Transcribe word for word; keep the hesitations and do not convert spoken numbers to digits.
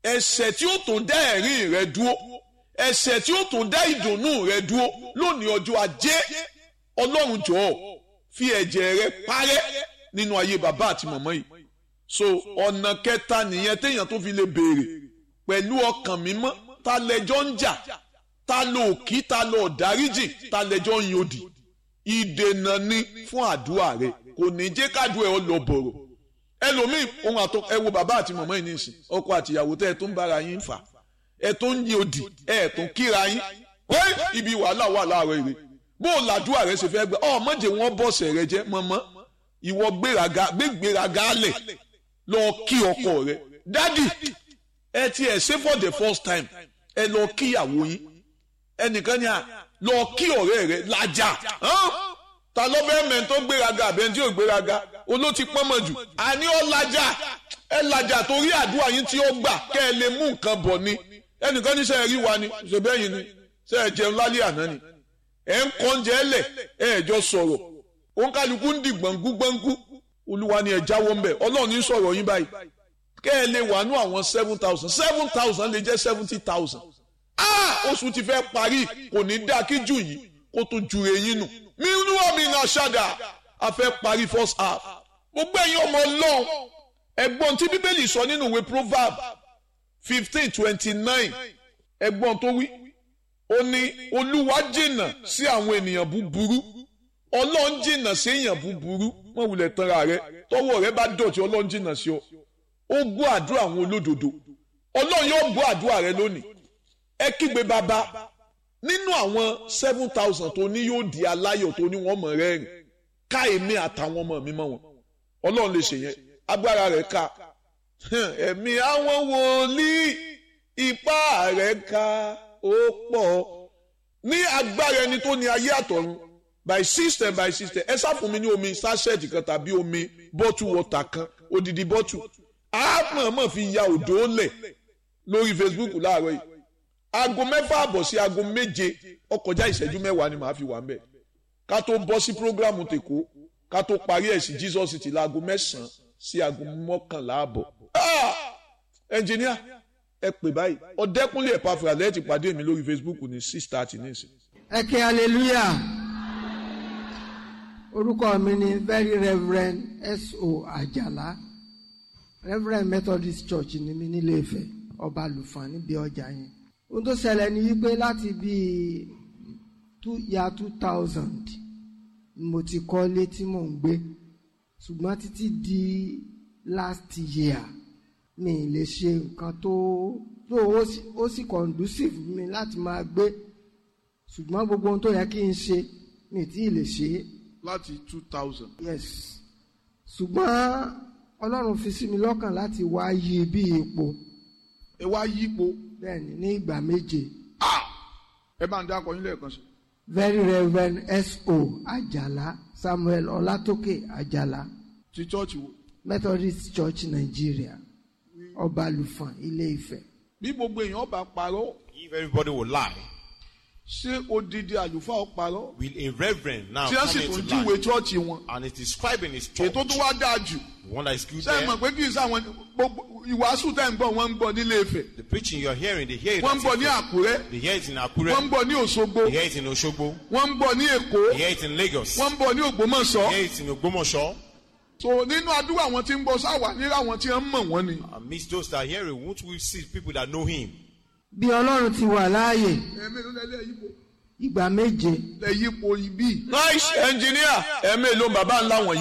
ẹ̀ṣẹ̀ tí ó tún dá ẹ̀rín rẹ dúró, ẹ̀ṣẹ̀ tí ó tún dá ìdùnnú rẹ dúró lónìí ọjọ́ ajé. Ọlọ́run jọ̀ọ́ fi ẹ̀jẹ̀ rẹ parẹ́ nínú ayé bàbá àti màmá yìí. So ọ̀nà kẹta nìyẹn téèyàn tó fi lè béèrè pẹ̀lú ọkàn mímọ́. Ta lẹjọ́ ń jà, ta ló òkì, ta ló ọ̀dáríjì, ta lẹjọ́ ń yòdì. Ìdènà ni fún àdúrà rẹ, kò ní jẹ́ kádùá ẹ ọ lọ bọ̀rọ̀. Ẹlòmíì ohun àtọ ẹ wo bàbá àti màmá yìí nísìn, ọkọ àti ìyàwó tẹ́ ẹ tó ń bára yín fà, ẹ tó ń yòdì, ẹ tó ń kíra yín. Wẹ́ẹ́ ibi wàhálà wà láàárọ̀ èrè. Bó o làdúrà rẹ ṣe fẹ́ gbẹ, ọ mọ̀jẹ̀ wọn bọ̀sẹ̀ rẹ jẹ́ mọ́mọ́. Ìwọ gbéraga gbégbéraga lẹ̀ lọ kí ọkọ rẹ. Dádì ẹ ti ẹ̀ ṣe for the first time ẹ lọ kíyàwó yín. Ẹnìkan ni à lọ kí ọ̀rẹ́ rẹ lájà. Ta ló fẹ́ mẹ́rin tó gbéraga àbẹ́ tí ò gbéraga olóòtí pọ́nmọ̀ jù. Àní ọ lájà ẹ lájà torí àdúrà yín tí ó gbà kẹ́ ẹ lè mú nǹkan bọ̀ ni. Ẹnìkan ní sẹ́yìn rí wa ni ṣèbẹ́yìn ni sẹ́yìn jẹun lálẹ́ àná ni. Ẹ ń kọ́ oúnjẹ ẹlẹ̀ ẹ ẹ̀jọ́ sọ̀rọ̀. Òǹkàlùkù ń di gbọ̀ngú gbọ̀ngú. Olúwa ni ẹ jáwọ́ ń bẹ̀. Ọlọ́run ní sọ̀rọ̀ yín báyìí. Kẹ́ ẹ lè wà nú àwọn seven thousand seven thousand lè jẹ́ seventy thousand. Ah! Oṣù ti fẹ́ parí kò ní dá kí jù yìí kó tó ju eyín nù. Mi inú ọ̀mì náà ṣáda a fẹ́ parí first half. Gbogbo ẹ̀yin ọmọ Ọlọ́run ẹ̀gbọ́n tí Bíbélì sọ nínú ìwé Proverbs fifteen twenty nine ẹ̀gbọ́n tó wí. Ó ní Olúwa jìnnà sí àwọn ènìyàn búburú. Ọlọ́run jìnnà sí èèyàn búburú. Má wulẹ̀ tanra rẹ. Tọ́wọ́ rẹ bá dọ̀tí Ọlọ́run jìnnà sí ọ. Ó gbọ́ àdúrà àwọn olódodo. Ọlọ́run yóò gbọ́ àdúrà rẹ lónìí. Ẹ kígbe bàbá nínú àwọn seven thousand tó ní yóò di aláyọ̀ tó ní wọ́n mọ̀ rẹ́rìn ká èmi àtàwọn ọmọ mi mọ́ wọn. Ọlọ́run lè ṣe yẹn. Agbára rẹ̀ ká. Ẹ̀mí àwọn wòlíì ipá rẹ̀ ká ó pọ̀. Ní agbára ẹni tó ní ayé àtọ̀run by system by system ẹ sá fún mi ní omi sachet kan tàbí omi bottle water kan odidi bottle. A mọ̀ọ́mọ̀ fi ya òdò lẹ̀ lórí Facebook láàárọ̀ yìí. Aago mẹ́fà àbọ̀ sí aago méje ọkọjá ìṣẹ́jú mẹ́wàá ni màá fi wà ń bẹ̀. Ká tó bọ́ sí prógrámù tèkó ká tó parí ẹ̀ sí Jesus City láago mẹ́sàn-án sí aago mọ́kànlá àbọ̀. Ẹnjìníà ẹ pè báyìí Ọ̀dẹ́kúnlé Ẹ̀pàfùrà lẹ́yìn ti pàdé mi lórí Facebook ní six thirty nísìn. Ẹ ké hallelujah. Orúkọ mi ni Very Reverend S O Àjàlá. Reverend Methodist Church ni mi nílé Ifẹ̀ ọba lùfàn níbi ọjà yẹn. Ohun tó ṣẹlẹ̀ ni wípé láti bíi two year two thousand mo ti kọ́lé tí mò ń gbé ṣùgbọ́n títí di last year mi lè ṣe nǹkan tó tó ó sì conducive mi láti máa gbé ṣùgbọ́n gbogbo ohun tó yẹ kí n ṣe mi tí ì lè ṣe. Láti two thousand. Yes. Ṣùgbọ́n Ọlọ́run fi sí mi lọ́kàn láti wá yí bí ipò. Ẹ wá yí ipò. Bẹ́ẹ̀ni ní ìgbà méje. Ah! Ẹ bá ń dá akọyin lẹ́ẹ̀kan sí. Very Reverend S O Àjàlá Samuel Ọlátókè Àjàlá. Ti church wo? Methodist Church Nigeria. Ọba Lùfàn Ilé Ifẹ̀. Bí gbogbo èèyàn bá parọ́. If everybody will lie. Ṣé odidi àlùfáà ó parọ́? Will a reverend now come into lie? Tí ẹ sì tún júwe chọ́ọ̀chì wọn. And it is describing his church. Ètò tó wá dáa jù. The one that is good there. Ṣé ẹ mọ̀ pé kì í sáwọn ìwàásù tẹ̀ ń gbọ́ wọ́n ń gbọ́ nílé Ifẹ̀? The preaching you are hearing, they hear it. Wọ́n ń gbọ́ ní Àkúrẹ́. They hear it in Àkúrẹ́. Wọ́n ń gbọ́ ní Òṣogbo. They hear it in Òṣogbo. Wọ́n ń gbọ́ ní Èkó. They hear it in Lagos. Wọ́n ń gbọ́ ní Ògbómọ̀ṣọ́. They hear it in Ògbómọ̀ṣọ́. So nínú àdúrà àwọn tí ń bọ̀ sáwà nílẹ̀ àwọn tí wọ́n mọ̀ wọ́n ni. Amidst those that hear it, won't we see people that know him? Bí Ọlọ́run ti wà láàyè. Ẹ̀mí ló lẹ́lẹ́ yípo. Ìgbà méje. Lẹ yípo ibi. Nice engineer. Ẹ̀mí ló bàbá ńlá wọ̀nyí.